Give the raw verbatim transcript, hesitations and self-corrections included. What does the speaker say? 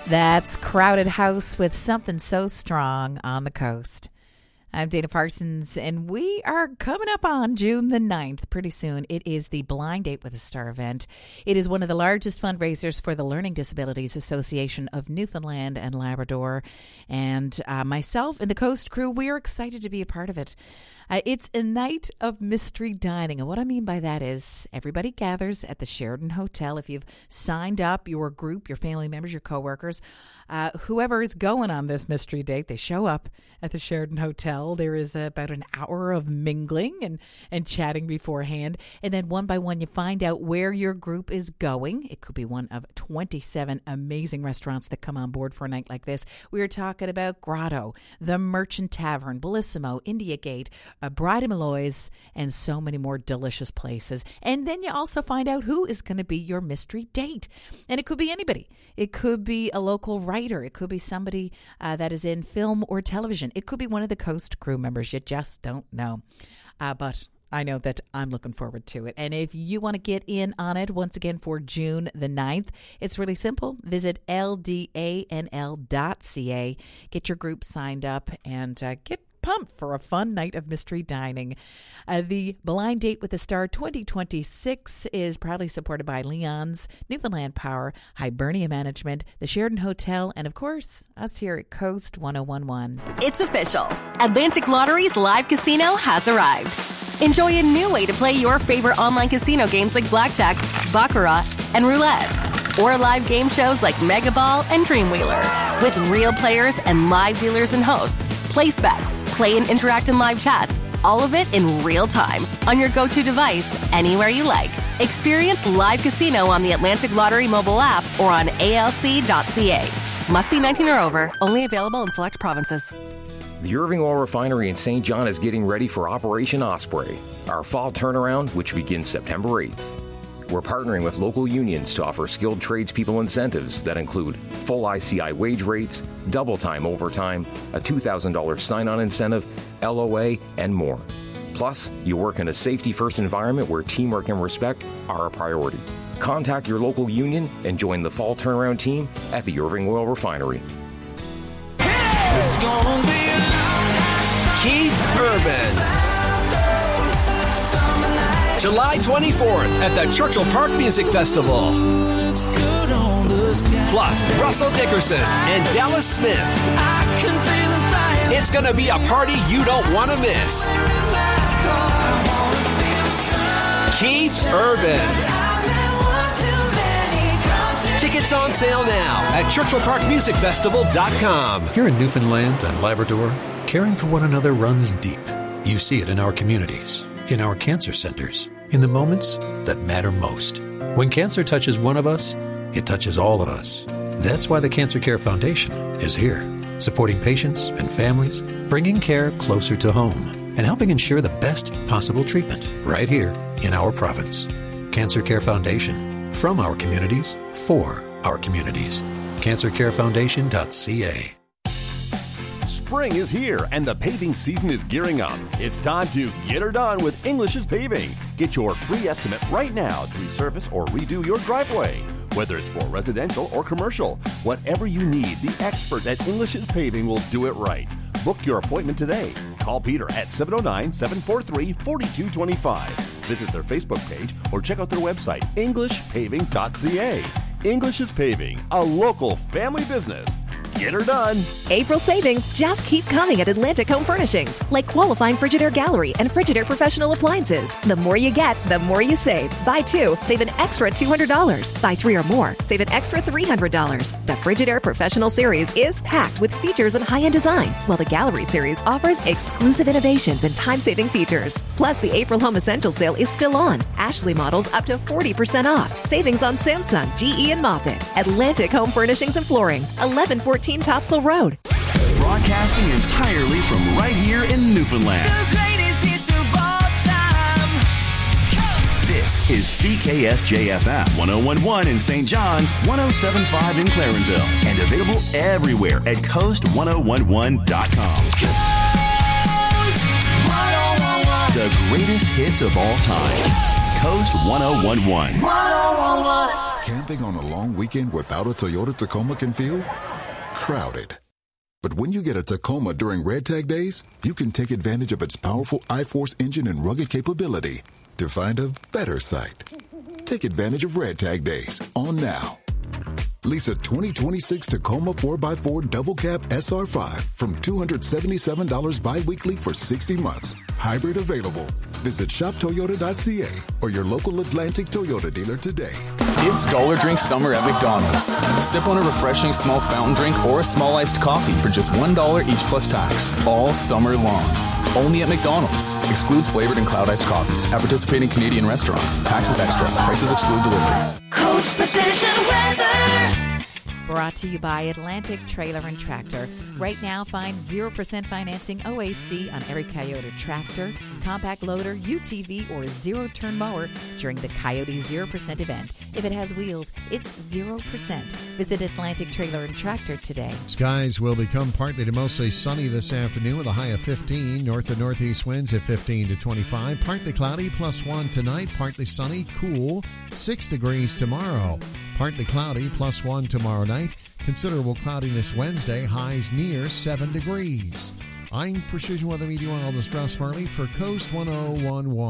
That's Crowded House with Something So Strong on the Coast. I'm Dana Parsons, and we are coming up on June the ninth. Pretty soon, it is the Blind Date with a Star event. It is one of the largest fundraisers for the Learning Disabilities Association of Newfoundland and Labrador. And uh, myself and the Coast crew, we are excited to be a part of it. Uh, it's a night of mystery dining. And what I mean by that is everybody gathers at the Sheraton Hotel. If you've signed up, your group, your family members, your coworkers, uh, whoever is going on this mystery date, they show up at the Sheraton Hotel. There is about an hour of mingling and, and chatting beforehand. And then one by one, you find out where your group is going. It could be one of twenty-seven amazing restaurants that come on board for a night like this. We are talking about Grotto, the Merchant Tavern, Bellissimo, India Gate, Uh, Bridie Malloy's, and so many more delicious places. And then you also find out who is going to be your mystery date. And it could be anybody. It could be a local writer. It could be somebody uh, that is in film or television. It could be one of the Coast crew members. You just don't know. Uh, but I know that I'm looking forward to it. And if you want to get in on it, once again, for June the ninth, it's really simple. Visit L D A N L dot C A. Get your group signed up and uh, get pumped for a fun night of mystery dining. Uh, the Blind Date with a Star twenty twenty-six is proudly supported by Leon's, Newfoundland Power, Hibernia Management, the Sheraton Hotel, and of course, us here at Coast one oh one one. It's official. Atlantic Lottery's live casino has arrived. Enjoy a new way to play your favorite online casino games like Blackjack, Baccarat, and Roulette. Or live game shows like Mega Ball and Dreamwheeler. With real players and live dealers and hosts, place bets, play and interact in live chats, all of it in real time on your go-to device anywhere you like. Experience live casino on the Atlantic Lottery mobile app or on A L C dot C A. Must be nineteen or over. Only available in select provinces. The Irving Oil Refinery in Saint John is getting ready for Operation Osprey, our fall turnaround, which begins September eighth. We're partnering with local unions to offer skilled tradespeople incentives that include full I C I wage rates, double time overtime, a two thousand dollars sign-on incentive, L O A, and more. Plus, you work in a safety-first environment where teamwork and respect are a priority. Contact your local union and join the fall turnaround team at the Irving Oil Refinery. It's gonna be a long night. Keith Urban. July twenty-fourth at the Churchill Park Music Festival. Plus, Russell Dickerson and Dallas Smith. It's gonna be a party you don't want to miss. Keith Urban. Tickets on sale now at churchill park music festival dot com. Here in Newfoundland and Labrador, caring for one another runs deep. You see it in our communities, in our cancer centers, in the moments that matter most. When cancer touches one of us, it touches all of us. That's why the Cancer Care Foundation is here, supporting patients and families, bringing care closer to home, and helping ensure the best possible treatment right here in our province. Cancer Care Foundation, from our communities, for our communities. cancer care foundation dot c a. Spring is here and the paving season is gearing up. It's time to get her done with English's Paving. Get your free estimate right now to resurface or redo your driveway. Whether it's for residential or commercial, whatever you need, the expert at English's Paving will do it right. Book your appointment today. Call Peter at seven oh nine, seven four three, four two two five. Visit their Facebook page or check out their website, english paving dot c a. English's Paving, a local family business. Get her done. April savings just keep coming at Atlantic Home Furnishings, like qualifying Frigidaire Gallery and Frigidaire Professional Appliances. The more you get, the more you save. Buy two, save an extra two hundred dollars. Buy three or more, save an extra three hundred dollars. The Frigidaire Professional Series is packed with features and high-end design, while the Gallery Series offers exclusive innovations and time-saving features. Plus, the April Home Essentials sale is still on. Ashley models up to forty percent off. Savings on Samsung, G E, and Moffett. Atlantic Home Furnishings and Flooring, eleven fourteen Topsail Road. Broadcasting entirely from right here in Newfoundland. The greatest hits of all time. This is C K S J F M one oh one point one in Saint John's, one oh seven point five in Clarenville, and available everywhere at coast one oh one one dot com. Coast one oh one one. The greatest hits of all time. Coast one oh one one. one oh one one. Camping on a long weekend without a Toyota Tacoma can feel crowded. But when you get a Tacoma during Red Tag Days, you can take advantage of its powerful iForce engine and rugged capability to find a better site. Take advantage of Red Tag Days on now. Lease a twenty twenty-six Tacoma four by four Double Cab S R five from two hundred seventy-seven dollars bi-weekly for sixty months. Hybrid available. Visit shop toyota dot c a or your local Atlantic Toyota dealer today. It's Dollar Drink Summer at McDonald's. Sip on a refreshing small fountain drink or a small iced coffee for just one dollar each plus tax. All summer long. Only at McDonald's. Excludes flavored and cloud iced coffees. At participating Canadian restaurants. Taxes extra. Prices exclude delivery. Coast Precision Weather. Brought to you by Atlantic Trailer and Tractor. Right now, find zero percent financing O A C on every Coyote tractor, compact loader, U T V, or zero-turn mower during the Coyote zero percent event. If it has wheels, it's zero percent. Visit Atlantic Trailer and Tractor today. Skies will become partly to mostly sunny this afternoon with a high of fifteen. North and northeast winds at fifteen to twenty-five. Partly cloudy, plus one tonight. Partly sunny, cool, six degrees tomorrow. Partly cloudy, plus one tomorrow night. Considerable cloudiness Wednesday, highs near seven degrees. I'm Precision Weather Meteorologist Russ Marley for Coast one oh one point one.